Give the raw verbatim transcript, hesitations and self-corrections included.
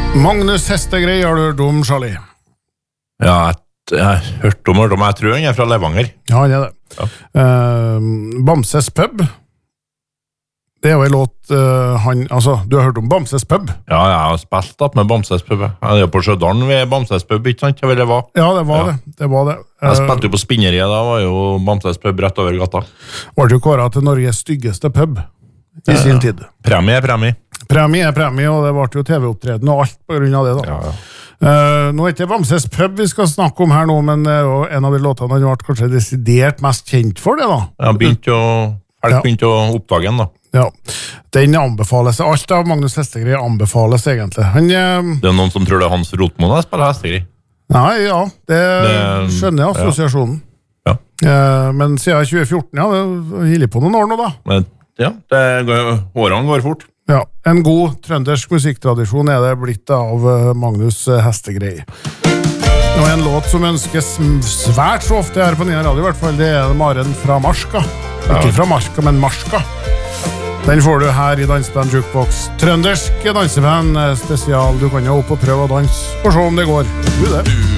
Magnus Hestegrei har du hørt om, Charlie? Ja, jeg, jeg har hørt om, hørt om, jeg tror han er fra Levanger. Ja, han er det. Ja. Uh, Bamses pub. Det er jo en låt uh, han, altså, du har hørt om Bamses pub? Ja, jeg har spilt opp med Bamses pub. Jeg er på Sjødalen ved Bamses pub, ikke sant? Jeg vil det var. Ja, det var Ja. det. det, var det. Jeg spilte jo på Spinneriet, da var jo Bamses pub rett over gata. Var du kåret til Norges styggeste pub i sin Ja. tid? Premie er premie. Premie er premie, og det ble jo T V-opptreden og alt på grunn av det da. Ja, ja. Uh, nå er ikke Bamses pub vi skal snakke om her nå, men det er jo en av de låtene han ble kanskje desidert mest kjent for det da. Jeg har begynt å, folk Ja. begynt å oppdage den da. Ja, den anbefales, alt av Magnus Hestegrei anbefales egentlig. Han, uh, Det er noen som tror det er Hans Rotmoen jeg spiller hestegri. nei, ja, det, Det- skjønner jeg assosiasjonen. Ja. Uh, men siden tjue fjorten, ja, det er hillig på noen år nå da. Men ja, det går, årene går fort. Ja, en god trøndersk musikktradisjon er det blitt av uh, Magnus uh, Hestegrei. Og en låt som ønskes svært så ofte her på Nya Radio, i hvert fall, det er Maren fra Marska. Ikke fra Marska, men Marska. Den får du her i Danseband Jukebox. Trøndersk danseband uh, spesial. Du kan jo opp og prøve å danse og se om det går. Du det.